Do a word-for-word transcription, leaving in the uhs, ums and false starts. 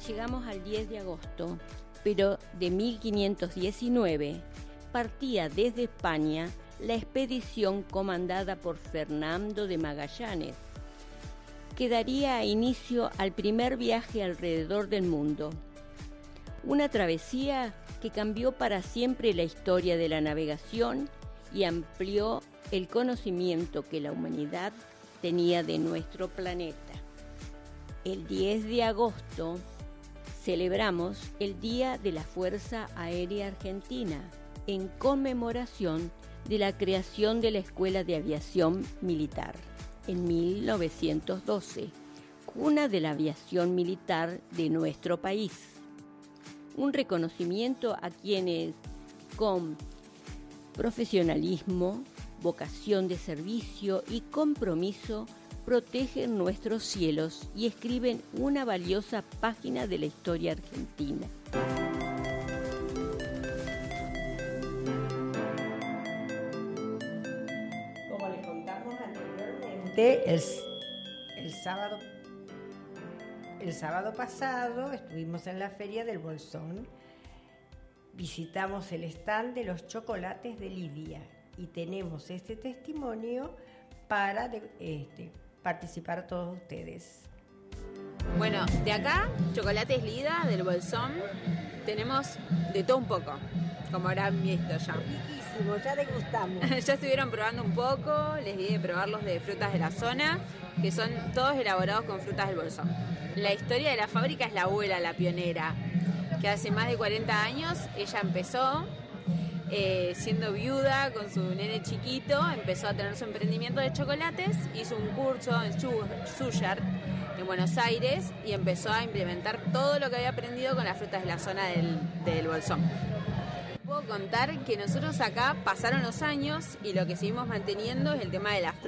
Llegamos al diez de agosto, pero de mil quinientos diecinueve partía desde España la expedición comandada por Fernando de Magallanes, que daría inicio al primer viaje alrededor del mundo. Una travesía que cambió para siempre la historia de la navegación y amplió el conocimiento que la humanidad tenía de nuestro planeta. El diez de agosto celebramos el Día de la Fuerza Aérea Argentina en conmemoración de la creación de la Escuela de Aviación Militar en mil novecientos doce, cuna de la aviación militar de nuestro país. Un reconocimiento a quienes con profesionalismo, vocación de servicio y compromiso protegen nuestros cielos y escriben una valiosa página de la historia argentina. Como les contamos anteriormente, el, el sábado el sábado pasado estuvimos en la Feria del Bolsón, visitamos el stand de los chocolates de Lidia y tenemos este testimonio para de, este, participar todos ustedes. Bueno, de acá, Chocolates Lida, del Bolsón, tenemos de todo un poco, como habrán visto ya. Riquísimo, ya degustamos. Ya estuvieron probando un poco, les di de probar los de frutas de la zona, que son todos elaborados con frutas del Bolsón. La historia de la fábrica es la abuela, la pionera, que hace más de cuarenta años ella empezó eh, siendo viuda con su nene chiquito, empezó a tener su emprendimiento de chocolates, hizo un curso en Suyar, en Buenos Aires, y empezó a implementar todo lo que había aprendido con las frutas de la zona del, del Bolsón. Puedo contar que nosotros acá pasaron los años y lo que seguimos manteniendo es el tema de las frutas.